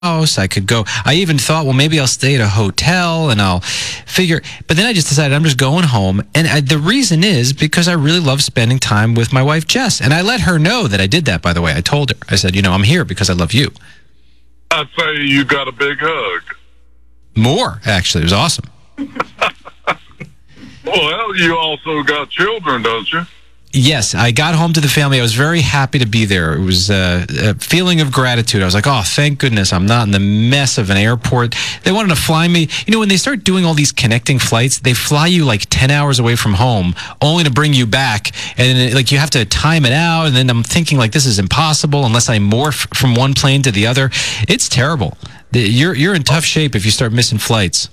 house. I could go. I even thought, well, maybe I'll stay at a hotel and I'll figure. But then I just decided I'm just going home. And the reason is because I really love spending time with my wife, Jess. And I let her know that I did that, by the way. I told her. I said, I'm here because I love you. I'd say you got a big hug. More, actually. It was awesome. Well, you also got children, don't you? Yes, I got home to the family. I was very happy to be there. It was a feeling of gratitude. I was like, oh, thank goodness I'm not in the mess of an airport. They wanted to fly me. When they start doing all these connecting flights, they fly you like 10 hours away from home, only to bring you back. And you have to time it out. And then I'm thinking this is impossible unless I morph from one plane to the other. It's terrible. You're in tough shape if you start missing flights.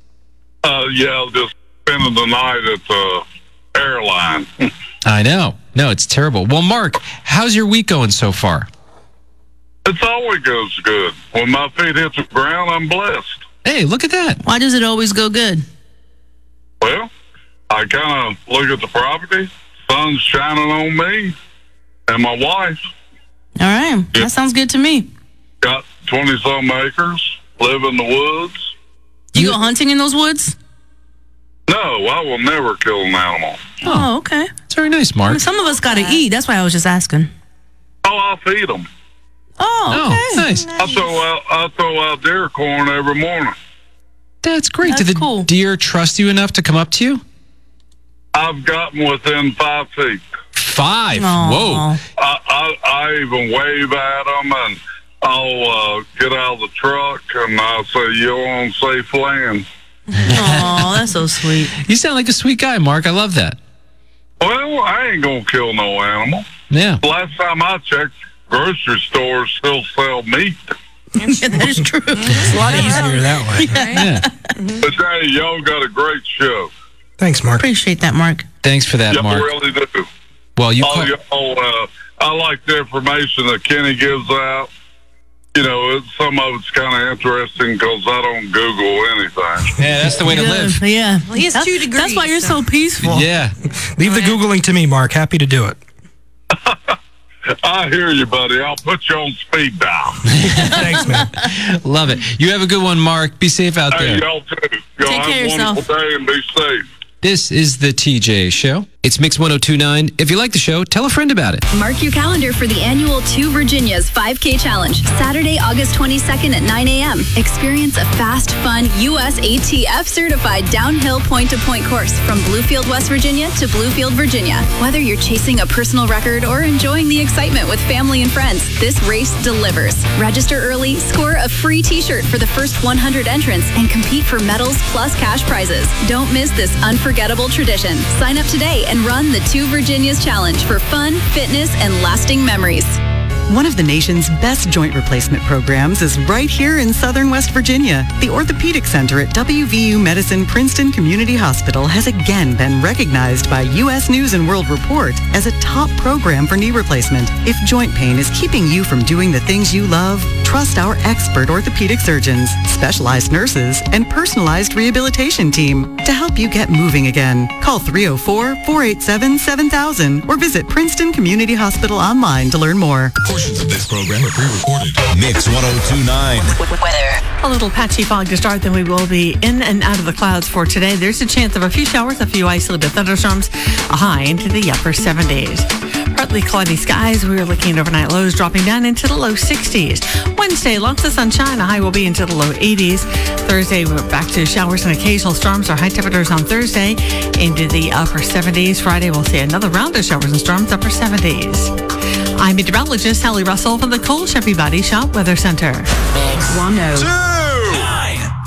Yeah, just spending the night at the airline. I know. No, it's terrible. Well, Mark, how's your week going so far? It's always goes good. When my feet hit the ground, I'm blessed. Hey, look at that. Why does it always go good? Well, I kind of look at the property, sun's shining on me and my wife. All right. That sounds good to me. Got 20-some acres, live in the woods. You go hunting in those woods? No, I will never kill an animal. Oh, okay. It's very nice, Mark. Some of us got to eat. That's why I was just asking. Oh, I'll feed them. Oh, okay. Nice. I throw out deer corn every morning. That's great. That's Did the cool. deer trust you enough to come up to you? I've gotten within 5 feet. 5? Aw. Whoa. I even wave at them, and I'll get out of the truck, and I'll say, you're on safe land. Oh, that's so sweet. You sound like a sweet guy, Mark. I love that. Well, I ain't going to kill no animal. Yeah. Last time I checked, grocery stores still sell meat. Yeah, that is true. It's a lot easier that way. Yeah. But hey, y'all got a great show. Thanks, Mark. Appreciate that, Mark. Thanks for that, Y'all Mark. really do. Well, I like the information that Kenny gives out. Some of it's kind of interesting because I don't Google anything. Yeah, that's the way to live. Yeah. Well, he has 2 degrees. That's why you're so peaceful. Yeah. Leave the Googling to me, Mark. Happy to do it. I hear you, buddy. I'll put you on speed dial. Thanks, man. Love it. You have a good one, Mark. Be safe out Hey, there. y'all too. Y'all Take have care a of yourself. wonderful day and be safe. This is the TJ Show. It's Mix 102.9. If you like the show, tell a friend about it. Mark your calendar for the annual Two Virginias 5K Challenge, Saturday, August 22nd at 9 a.m. Experience a fast, fun, USATF certified downhill point-to-point course from Bluefield, West Virginia to Bluefield, Virginia. Whether you're chasing a personal record or enjoying the excitement with family and friends, this race delivers. Register early, score a free t-shirt for the first 100 entrants, and compete for medals plus cash prizes. Don't miss this unforgettable tradition. Sign up today and run the Two Virginias Challenge for fun, fitness, and lasting memories. One of the nation's best joint replacement programs is right here in Southern West Virginia. The Orthopedic Center at WVU Medicine Princeton Community Hospital has again been recognized by U.S. News and World Report as a top program for knee replacement. If joint pain is keeping you from doing the things you love, trust our expert orthopedic surgeons, specialized nurses, and personalized rehabilitation team to help you get moving again. Call 304-487-7000 or visit Princeton Community Hospital online to learn more. Portions of this program are pre-recorded. Mix 102.9. Weather. A little patchy fog to start, then we will be in and out of the clouds for today. There's a chance of a few showers, a few isolated thunderstorms, a high into the upper 70s. Partly cloudy skies. We are looking at overnight lows dropping down into the low 60s. Wednesday, lots of sunshine. A high will be into the low 80s. Thursday, we're back to showers and occasional storms. Our high temperatures on Thursday into the upper 70s. Friday, we'll see another round of showers and storms, upper 70s. I'm meteorologist Sally Russell from the Cole Chevy Body Shop Weather Center. Mix 1-0.